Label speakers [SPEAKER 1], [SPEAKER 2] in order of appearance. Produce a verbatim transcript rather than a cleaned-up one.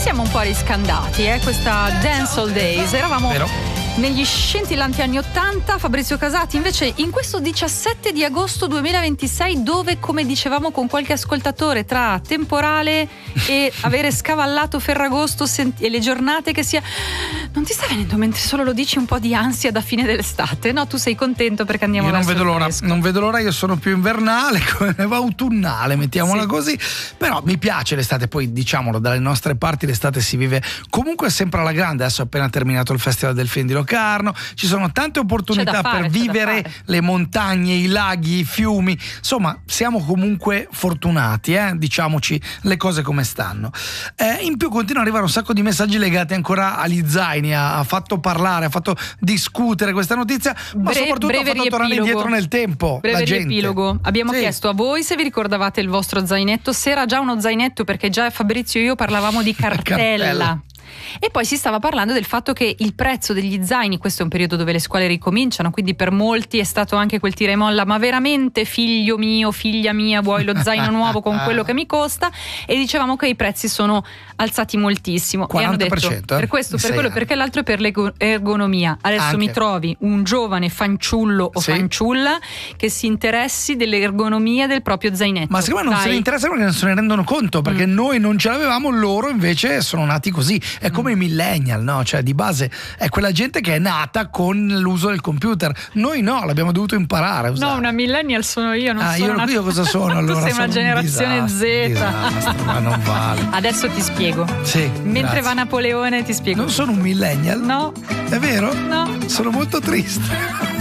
[SPEAKER 1] siamo un po' riscaldati, eh, questa Dance All Days. Eravamo
[SPEAKER 2] Vero.
[SPEAKER 1] negli scintillanti anni ottanta. Fabrizio Casati invece in questo diciassette di agosto duemilaventisei, dove, come dicevamo con qualche ascoltatore, tra temporale e avere scavallato Ferragosto senti- e le giornate che sia, non ti sta venendo, mentre solo lo dici, un po' di ansia da fine dell'estate? No, tu sei contento perché andiamo
[SPEAKER 2] Io non
[SPEAKER 1] verso
[SPEAKER 2] vedo
[SPEAKER 1] il
[SPEAKER 2] l'ora,
[SPEAKER 1] fresco.
[SPEAKER 2] non vedo l'ora, io sono più invernale, autunnale, mettiamola
[SPEAKER 1] Sì.
[SPEAKER 2] così. Però mi piace l'estate, poi diciamolo, dalle nostre parti l'estate si vive comunque sempre alla grande. Adesso è appena terminato il Festival del Film di Locarno, ci sono tante opportunità
[SPEAKER 1] C'è da fare,
[SPEAKER 2] per
[SPEAKER 1] c'è da
[SPEAKER 2] vivere
[SPEAKER 1] fare.
[SPEAKER 2] le montagne, i laghi, i fiumi. Insomma, siamo comunque fortunati, eh? Diciamoci le cose come stanno. Eh, in più continuano ad arrivare un sacco di messaggi legati ancora agli zaini, ha, ha fatto parlare, ha fatto discutere questa notizia, ma
[SPEAKER 1] Bre-
[SPEAKER 2] soprattutto ha
[SPEAKER 1] breve
[SPEAKER 2] fatto tornare
[SPEAKER 1] riepilogo.
[SPEAKER 2] indietro nel tempo
[SPEAKER 1] Breve
[SPEAKER 2] la gente.
[SPEAKER 1] riepilogo. Abbiamo
[SPEAKER 2] Sì.
[SPEAKER 1] chiesto a voi se vi ricordavate il vostro zainetto, se era già uno zainetto, perché già Fabrizio e io parlavamo di cartella.
[SPEAKER 2] Cartella.
[SPEAKER 1] E poi si stava parlando del fatto che il prezzo degli zaini, questo è un periodo dove le scuole ricominciano, quindi per molti è stato anche quel tira e molla: ma veramente, figlio mio, figlia mia, vuoi lo zaino nuovo con quello che mi costa? E dicevamo che i prezzi sono alzati moltissimo. E hanno
[SPEAKER 2] quaranta per
[SPEAKER 1] detto,
[SPEAKER 2] cento, eh,
[SPEAKER 1] per questo,
[SPEAKER 2] in
[SPEAKER 1] per
[SPEAKER 2] sei
[SPEAKER 1] quello,
[SPEAKER 2] anni.
[SPEAKER 1] perché l'altro è per l'ergonomia. Adesso
[SPEAKER 2] Anche.
[SPEAKER 1] mi trovi un giovane fanciullo o
[SPEAKER 2] Sì.
[SPEAKER 1] fanciulla che si interessi dell'ergonomia del proprio zainetto.
[SPEAKER 2] Ma secondo me non
[SPEAKER 1] Dai.
[SPEAKER 2] se ne interessano perché non se ne rendono conto, perché
[SPEAKER 1] Mm.
[SPEAKER 2] noi non ce l'avevamo, loro invece sono nati così. È come i millennial, no? Cioè di base è quella gente che è nata con l'uso del computer. Noi no, l'abbiamo dovuto imparare a usare.
[SPEAKER 1] No, una millennial sono io, non
[SPEAKER 2] Ah,
[SPEAKER 1] sono
[SPEAKER 2] io,
[SPEAKER 1] una...
[SPEAKER 2] io cosa sono allora?
[SPEAKER 1] Tu sei
[SPEAKER 2] Sono
[SPEAKER 1] una
[SPEAKER 2] un
[SPEAKER 1] generazione
[SPEAKER 2] disastro,
[SPEAKER 1] Z.
[SPEAKER 2] disastro, ma non vale.
[SPEAKER 1] Adesso ti spiego.
[SPEAKER 2] Sì,
[SPEAKER 1] Mentre
[SPEAKER 2] grazie.
[SPEAKER 1] va Napoleone ti spiego.
[SPEAKER 2] Non sono un millennial?
[SPEAKER 1] No,
[SPEAKER 2] È vero?
[SPEAKER 1] no.
[SPEAKER 2] Sono molto triste.